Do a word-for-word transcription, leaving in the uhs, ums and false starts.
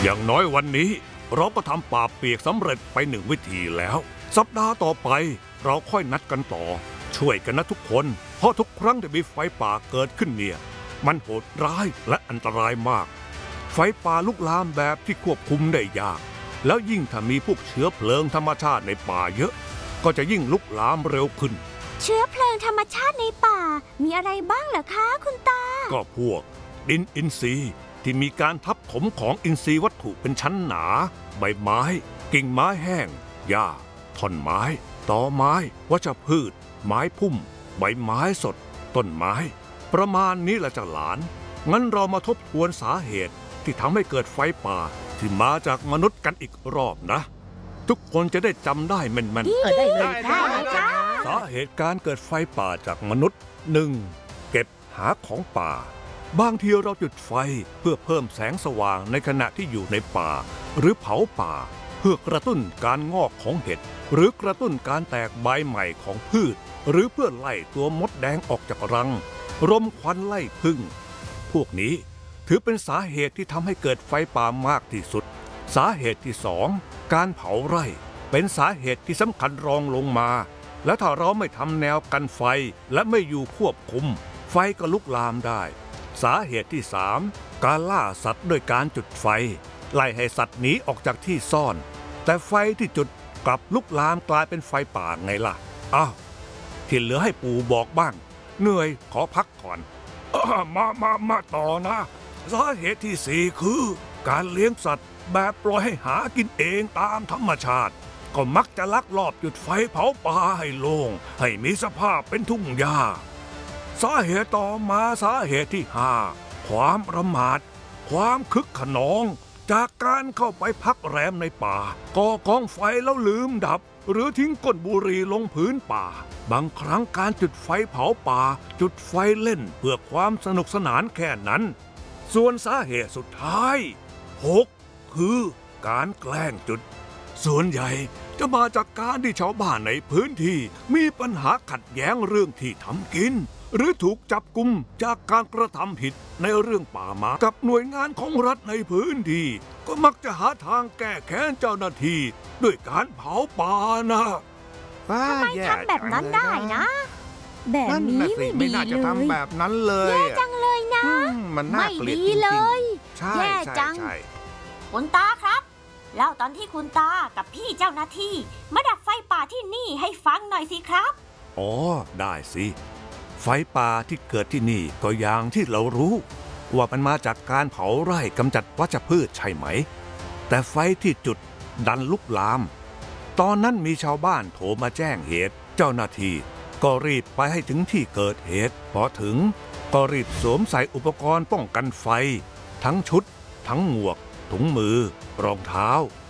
อย่างน้อยวันนี้เราก็ทำป่าเปียกสำเร็จไปหนึ่งวิธีแล้วสัปดาห์ต่อไปเราค่อยนัดกันต่อช่วยกันนะทุกคนเพราะทุกครั้งที่มีไฟป่าเกิดขึ้นเนี่ยมันโหดร้ายและอันตรายมากไฟป่าลุกลามแบบที่ควบคุมได้ยากแล้วยิ่งถ้ามีพวกเชื้อเพลิงธรรมชาติในป่าเยอะก็จะยิ่งลุกลามเร็วขึ้นเชื้อเพลิงธรรมชาติในป่ามีอะไรบ้างเหรอคะคุณตาก็พวกดินอินทรีย์ที่มีการทับถมของอินทรีย์วัตถุเป็นชั้นหนาใบไม้กิ่งไม้แห้งหญ้าท่อนไม้ตอไม้วัชพืชไม้พุ่มใบไม้สดต้นไม้ประมาณนี้แหละจ้ะหลานงั้นเรามาทบทวนสาเหตุที่ทำให้เกิดไฟป่าที่มาจากมนุษย์กันอีกรอบนะทุกคนจะได้จำได้แม่นๆได้เลยได้เลยจ้าสาเหตุการเกิดไฟป่าจากมนุษย์ หนึ่ง. เก็บหาของป่าบางทีเราจุดไฟเพื่อเพิ่มแสงสว่างในขณะที่อยู่ในป่าหรือเผาป่าเพื่อกระตุ้นการงอกของเห็ดหรือกระตุ้นการแตกใบใหม่ของพืชหรือเพื่อไล่ตัวมดแดงออกจากรังรมควันไล่ผึ้งพวกนี้ถือเป็นสาเหตุที่ทำให้เกิดไฟป่ามากที่สุดสาเหตุที่สองการเผาไร่เป็นสาเหตุที่สำคัญรองลงมาและถ้าเราไม่ทำแนวกันไฟและไม่อยู่ควบคุมไฟก็ลุกลามได้สาเหตุที่สามการล่าสัตว์ด้วยการจุดไฟไล่ให้สัตว์หนีออกจากที่ซ่อนแต่ไฟที่จุดกลับลุกลามกลายเป็นไฟป่าไงล่ะอ้าวที่เหลือให้ปู่บอกบ้างเหนื่อยขอพักก่อนมามามาต่อนะสาเหตุที่สี่คือการเลี้ยงสัตว์แบบปล่อยให้หากินเองตามธรรมชาติก็มักจะลักลอบจุดไฟเผาป่าให้โล่งให้มีสภาพเป็นทุ่งหญ้าสาเหตุต่อมาสาเหตุที่ห้าความประมาทความคึกขนองจากการเข้าไปพักแรมในป่าก่อกองไฟแล้วลืมดับหรือทิ้งก้นบุหรี่ลงพื้นป่าบางครั้งการจุดไฟเผาป่าจุดไฟเล่นเพื่อความสนุกสนานแค่นั้นส่วนสาเหตุสุดท้ายหกคือการแกล้งจุดส่วนใหญ่จะมาจากการที่ชาวบ้านในพื้นที่มีปัญหาขัดแย้งเรื่องที่ทำกินหรือถูกจับกุมจากการกระทำผิดในเรื่องป่าไม้กับหน่วยงานของรัฐในพื้นที่ก็มักจะหาทางแก้แค้นเจ้าหน้าที่ด้วยการเผาป่านะทำไมทำแบบนั้นได้นะแบบนี้ไม่ดีเลยไม่น่าจะทำแบบนั้นเลยแย่จังเลยนะมันน่าเกลียดจริงๆแย่จังคุณตาครับเล่าตอนที่คุณตากับพี่เจ้าหน้าที่มาดับไฟป่าที่นี่ให้ฟังหน่อยสิครับอ๋อได้สิไฟป่าที่เกิดที่นี่ก็อย่างที่เรารู้ว่ามันมาจากการเผาไร่กำจัดวัชพืชใช่ไหมแต่ไฟที่จุดดันลุกลามตอนนั้นมีชาวบ้านโทรมาแจ้งเหตุเจ้าหน้าที่ก็รีบไปให้ถึงที่เกิดเหตุพอถึงก็รีบสวมใส่อุปกรณ์ป้องกันไฟทั้งชุดทั้งหมวกถุงมือรองเท้า